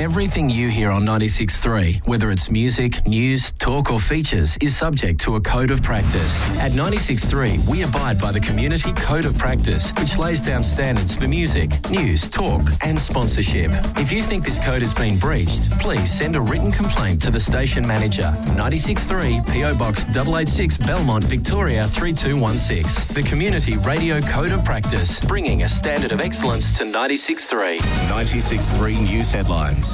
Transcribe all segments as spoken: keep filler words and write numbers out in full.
Everything you hear on ninety-six point three, whether it's music, news, talk or features, is subject to a code of practice. At ninety-six point three, we abide by the Community Code of Practice, which lays down standards for music, news, talk and sponsorship. If you think this code has been breached, please send a written complaint to the station manager. ninety-six point three, P O Box eight eight six, Belmont, Victoria three two one six. The Community Radio Code of Practice, bringing a standard of excellence to ninety-six point three. ninety-six point three News Headlines.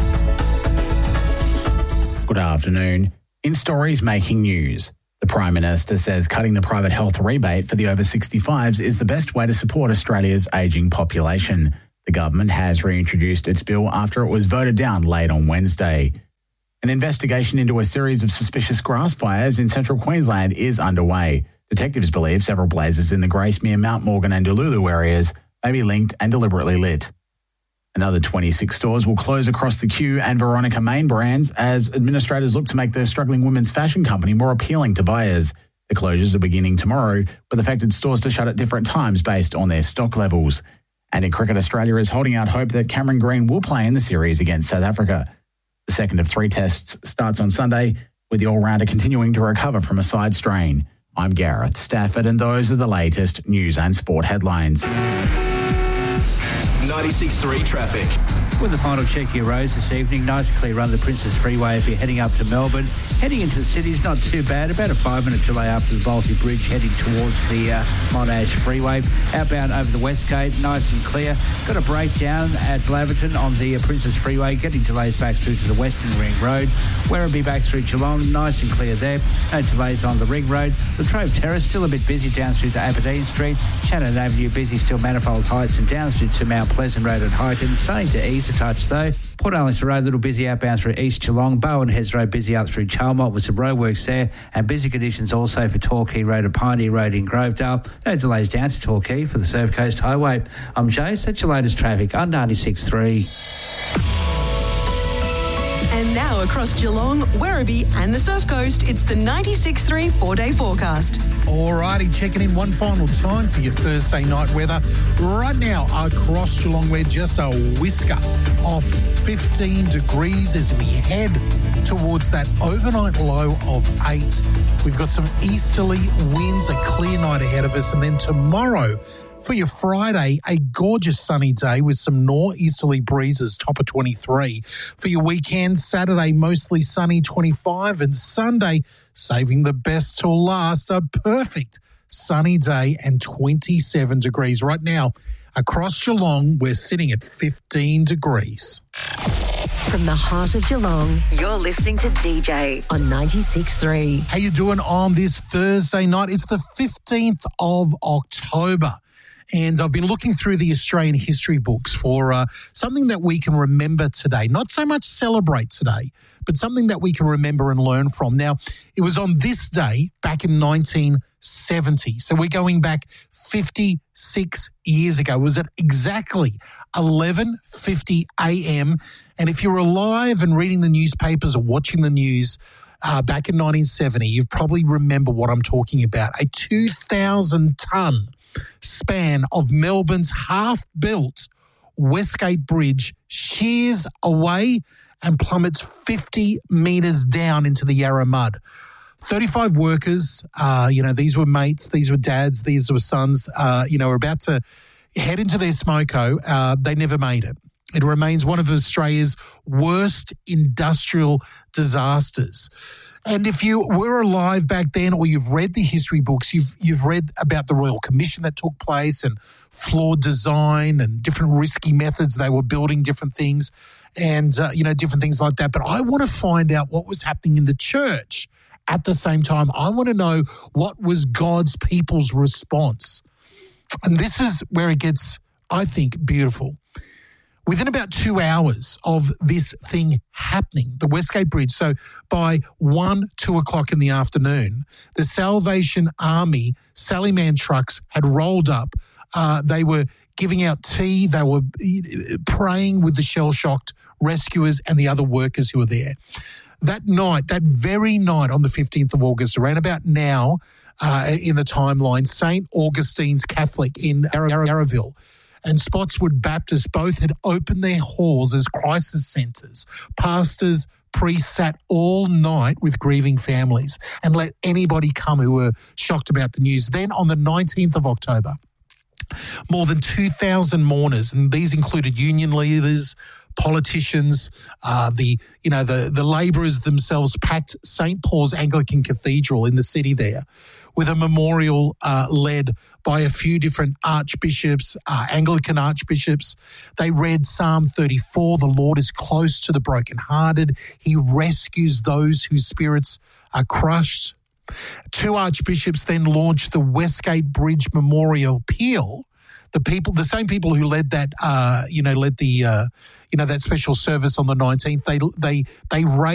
Good afternoon. In stories making news, the Prime Minister says cutting the private health rebate for the over sixty-fives is the best way to support Australia's ageing population. The government has reintroduced its bill after it was voted down late on Wednesday. An investigation into a series of suspicious grass fires in central Queensland is underway. Detectives believe several blazes in the Gracemere, Mount Morgan and Delulu areas may be linked and deliberately lit. Another twenty-six stores will close across the Q and Veronica main brands as administrators look to make the struggling women's fashion company more appealing to buyers. The closures are beginning tomorrow, with affected stores to shut at different times based on their stock levels. And in cricket, Australia is holding out hope that Cameron Green will play in the series against South Africa. The second of three tests starts on Sunday, with the all-rounder continuing to recover from a side strain. I'm Gareth Stafford, and those are the latest news and sport headlines. ninety-six point three traffic. With the final check of your roads this evening, nice clear run the Princess Freeway if you're heading up to Melbourne. Heading into the city's not too bad, about a five-minute delay after the Balti Bridge heading towards the uh, Monash Freeway. Outbound over the West Gate, nice and clear. Got a breakdown at Blaverton on the uh, Princess Freeway, getting delays back through to the Western Ring Road. Werribee back through Geelong, nice and clear there. No delays on the Ring Road. La Trobe Terrace still a bit busy down through to Aberdeen Street. Shannon Avenue busy still, Manifold Heights and down through to Mount Pleasant Road at Highton. Starting to ease a touch though. Port Arlington Road, little busy outbound through East Geelong. Bowen Heads Road busy out through Charlemont with some roadworks there, and busy conditions also for Torquay Road and Pioneer Road in Grovedale. No delays down to Torquay for the Surf Coast Highway. I'm Jace, that's your latest traffic on ninety-six point three. And now across Geelong, Werribee and the Surf Coast, it's the ninety-six point three four-day forecast. Alrighty, checking in one final time for your Thursday night weather. Right now across Geelong, we're just a whisker off fifteen degrees as we head towards that overnight low of eight. We've got some easterly winds, a clear night ahead of us, and then tomorrow, for your Friday, a gorgeous sunny day with some northeasterly breezes, top of twenty-three. For your weekend, Saturday, mostly sunny, twenty-five, and Sunday, saving the best till last, a perfect sunny day and twenty-seven degrees. Right now, across Geelong, we're sitting at fifteen degrees. From the heart of Geelong, you're listening to D J on ninety-six point three. How you doing on this Thursday night? It's the fifteenth of October. And I've been looking through the Australian history books for uh, something that we can remember today. Not so much celebrate today, but something that we can remember and learn from. Now, it was on this day back in nineteen seventy. So we're going back fifty-six years ago. It was at exactly eleven fifty a.m. And if you're alive and reading the newspapers or watching the news uh, back in nineteen seventy, you probably remember what I'm talking about. A two thousand tonne span of Melbourne's half-built Westgate Bridge shears away and plummets fifty metres down into the Yarra mud. thirty-five workers, uh, you know, these were mates, these were dads, these were sons, uh, you know, were about to head into their smoko. Uh, they never made it. It remains one of Australia's worst industrial disasters. And if you were alive back then, or you've read the history books, you've you've read about the Royal Commission that took place and flawed design and different risky methods. They were building different things and, uh, you know, different things like that. But I want to find out what was happening in the church at the same time. I want to know what was God's people's response. And this is where it gets, I think, beautiful. Within about two hours of this thing happening, the Westgate Bridge, so by one, two o'clock in the afternoon, the Salvation Army Sallyman trucks had rolled up. Uh, they were giving out tea. They were praying with the shell-shocked rescuers and the other workers who were there. That night, that very night on the fifteenth of August, around about now uh, in the timeline, Saint Augustine's Catholic in Yarraville, and Spotswood Baptist both had opened their halls as crisis centres. Pastors, priests sat all night with grieving families and let anybody come who were shocked about the news. Then on the nineteenth of October, more than two thousand mourners, and these included union leaders, politicians, uh, the you know the the labourers themselves, packed Saint Paul's Anglican Cathedral in the city there, with a memorial uh, led by a few different archbishops, uh, Anglican archbishops. They read Psalm thirty-four, "The Lord is close to the brokenhearted. He rescues those whose spirits are crushed." Two archbishops then launched the Westgate Bridge Memorial Peal. The people, the same people who led that, uh, you know, led the, uh, you know, that special service on the nineteenth. They they they raised